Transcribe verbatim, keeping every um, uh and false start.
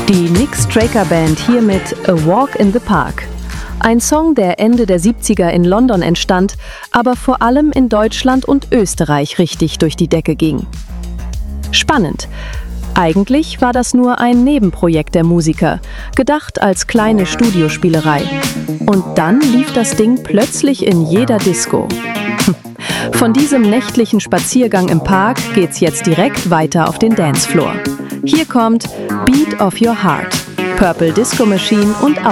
Die Nick Straker Band hier mit A Walk in the Park. Ein Song, der Ende der siebziger in London entstand, aber vor allem in Deutschland und Österreich richtig durch die Decke ging. Spannend. Eigentlich war das nur ein Nebenprojekt der Musiker, gedacht als kleine Studiospielerei. Und dann lief das Ding plötzlich in jeder Disco. Von diesem nächtlichen Spaziergang im Park geht's jetzt direkt weiter auf den Dancefloor. Hier kommt Beat of Your Heart, Purple Disco Machine und